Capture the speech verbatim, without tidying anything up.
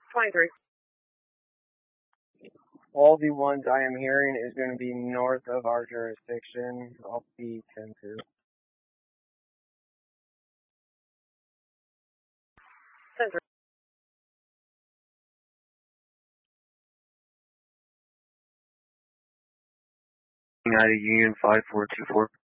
twenty-three. All the ones I am hearing is going to be north of our jurisdiction. I'll be ten two. ten three. United Union five four two four.